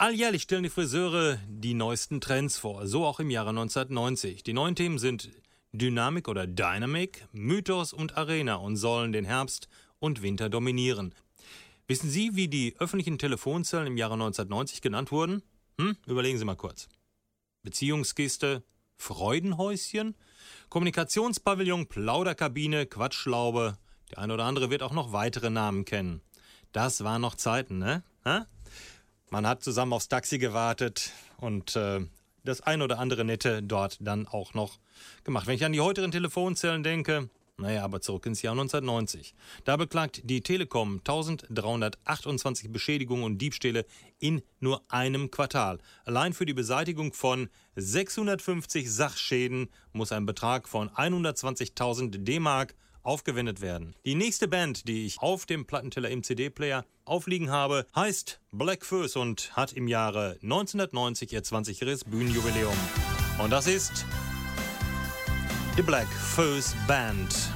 Alljährlich stellen die Friseure die neuesten Trends vor, so auch im Jahre 1990. Die neuen Themen sind Dynamik oder Dynamic, Mythos und Arena und sollen den Herbst und Winter dominieren. Wissen Sie, wie die öffentlichen Telefonzellen im Jahre 1990 genannt wurden? Überlegen Sie mal kurz. Beziehungskiste, Freudenhäuschen, Kommunikationspavillon, Plauderkabine, Quatschlaube. Der eine oder andere wird auch noch weitere Namen kennen. Das waren noch Zeiten, ne? Man hat zusammen aufs Taxi gewartet und das ein oder andere Nette dort dann auch noch gemacht. Wenn ich an die heutigen Telefonzellen denke, aber zurück ins Jahr 1990. Da beklagt die Telekom 1328 Beschädigungen und Diebstähle in nur einem Quartal. Allein für die Beseitigung von 650 Sachschäden muss ein Betrag von 120.000 D-Mark aufgewendet werden. Die nächste Band, die ich auf dem Plattenteller im CD-Player aufliegen habe, heißt Black Föß und hat im Jahre 1990 ihr 20-jähriges Bühnenjubiläum. Und das ist die Black Föß Band.